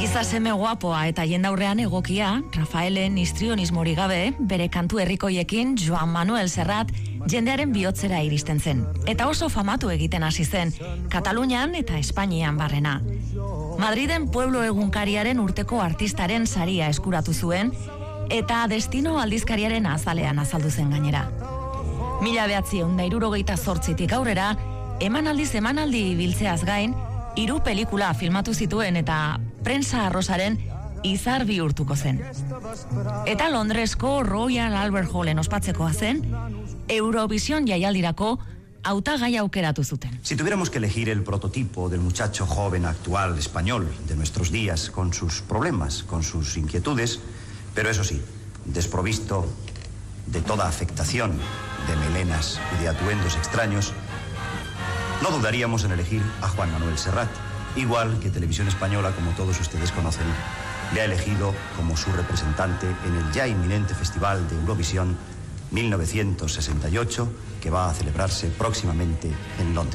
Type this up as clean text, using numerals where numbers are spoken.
Giza seme guapoa eta jendaurrean egokia, Rafaelen histrionismori gabe, bere kantu herrikoiekin Joan Manuel Serrat jendearen bihotzera iristen zen. Eta oso famatu egiten hasi zen, Katalunian eta Espainian barrena. Madriden Pueblo egunkariaren urteko artistaren saria eskuratu zuen, eta Destino aldizkariaren azalean azaldu zen gainera. 1968tik aurrera, emanaldi biltzeaz gain, 3 pelikula filmatu zituen eta prensa arrosaren izar bihurtuko zen. Eta Londresko Royal Albert Hallen ospatzekoa zen, Eurovision jaialdirako hautagai aukeratu zuten. Si tuviéramos que elegir el prototipo del muchacho joven actual español de nuestros días, con sus problemas, con sus inquietudes, pero eso sí, desprovisto de toda afectación, de melenas y de atuendos extraños, no dudaríamos en elegir a Juan Manuel Serrat, igual que Televisión Española, como todos ustedes conocen, le ha elegido como su representante en el ya inminente Festival de Eurovisión 1968, que va a celebrarse próximamente en Londres.